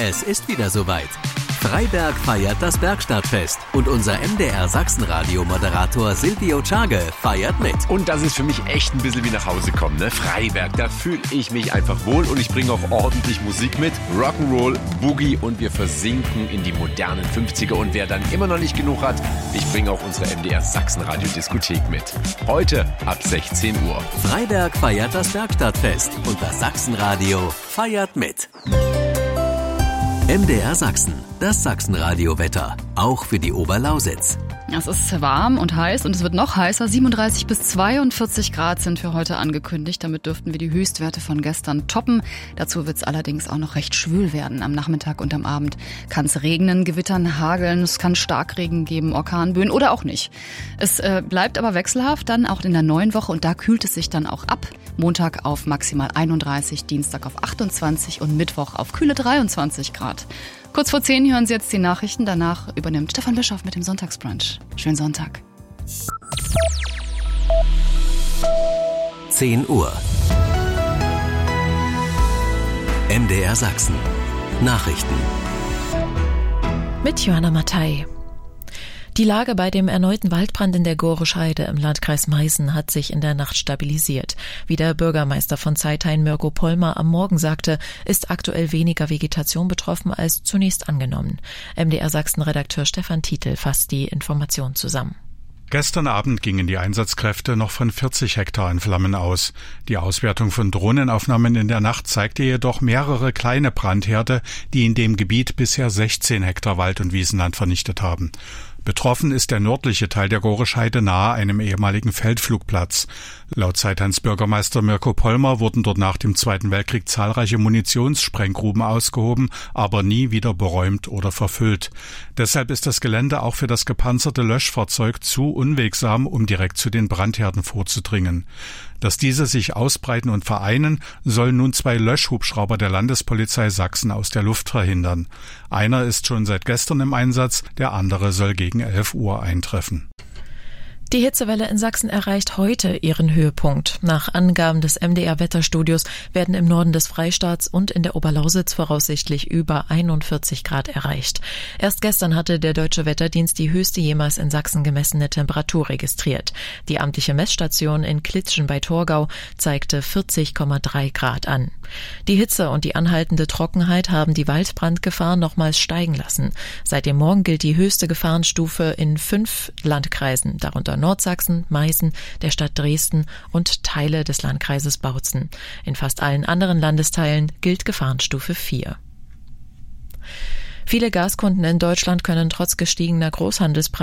Es ist wieder soweit. Freiberg feiert das Bergstadtfest und unser MDR Sachsen-Radio-Moderator Silvio Czage feiert mit. Und das ist für mich echt ein bisschen wie nach Hause kommen, ne? Freiberg, da fühle ich mich einfach wohl und ich bringe auch ordentlich Musik mit. Rock'n'Roll, Boogie und wir versinken in die modernen 50er. Und wer dann immer noch nicht genug hat, ich bringe auch unsere MDR Sachsen-Radio-Diskothek mit. Heute ab 16 Uhr. Freiberg feiert das Bergstadtfest und das Sachsen-Radio feiert mit. MDR Sachsen, das Sachsen-Radio-Wetter, auch für die Oberlausitz. Es ist warm und heiß und es wird noch heißer. 37 bis 42 Grad sind für heute angekündigt. Damit dürften wir die Höchstwerte von gestern toppen. Dazu wird es allerdings auch noch recht schwül werden. Am Nachmittag und am Abend kann es regnen, gewittern, hageln. Es kann Starkregen geben, Orkanböen oder auch nicht. Es bleibt aber wechselhaft dann auch in der neuen Woche und da kühlt es sich dann auch ab. Montag auf maximal 31, Dienstag auf 28 und Mittwoch auf kühle 23 Grad. Kurz vor 10 hören Sie jetzt die Nachrichten. Danach übernimmt Stefan Bischoff mit dem Sonntagsbrunch. Schönen Sonntag. 10 Uhr. MDR Sachsen. Nachrichten. Mit Johanna Mattei. Die Lage bei dem erneuten Waldbrand in der Gorische Heide im Landkreis Meißen hat sich in der Nacht stabilisiert. Wie der Bürgermeister von Zeithain, Mirko Pollmer, am Morgen sagte, ist aktuell weniger Vegetation betroffen als zunächst angenommen. MDR Sachsen-Redakteur Stefan Tietl fasst die Information zusammen. Gestern Abend gingen die Einsatzkräfte noch von 40 Hektar in Flammen aus. Die Auswertung von Drohnenaufnahmen in der Nacht zeigte jedoch mehrere kleine Brandherde, die in dem Gebiet bisher 16 Hektar Wald- und Wiesenland vernichtet haben. Betroffen ist der nördliche Teil der Gorische Heide nahe einem ehemaligen Feldflugplatz. Laut Zeithains Bürgermeister Mirko Pollmer wurden dort nach dem Zweiten Weltkrieg zahlreiche Munitionssprenggruben ausgehoben, aber nie wieder beräumt oder verfüllt. Deshalb ist das Gelände auch für das gepanzerte Löschfahrzeug zu unwegsam, um direkt zu den Brandherden vorzudringen. Dass diese sich ausbreiten und vereinen, sollen nun 2 Löschhubschrauber der Landespolizei Sachsen aus der Luft verhindern. Einer ist schon seit gestern im Einsatz, der andere soll gegen 11 Uhr eintreffen. Die Hitzewelle in Sachsen erreicht heute ihren Höhepunkt. Nach Angaben des MDR-Wetterstudios werden im Norden des Freistaats und in der Oberlausitz voraussichtlich über 41 Grad erreicht. Erst gestern hatte der Deutsche Wetterdienst die höchste jemals in Sachsen gemessene Temperatur registriert. Die amtliche Messstation in Klitzschen bei Torgau zeigte 40,3 Grad an. Die Hitze und die anhaltende Trockenheit haben die Waldbrandgefahr nochmals steigen lassen. Seit dem Morgen gilt die höchste Gefahrenstufe in 5 Landkreisen, darunter Nordsachsen, Meißen, der Stadt Dresden und Teile des Landkreises Bautzen. In fast allen anderen Landesteilen gilt Gefahrenstufe 4. Viele Gaskunden in Deutschland können trotz gestiegener Großhandelspreise